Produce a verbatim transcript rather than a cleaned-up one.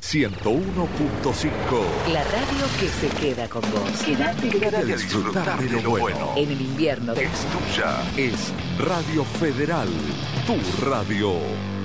ciento uno punto cinco. La radio que se queda con vos. Quédate, quédate a disfrutar de lo bueno. En el invierno. Es tuya. Es Radio Federal, tu radio.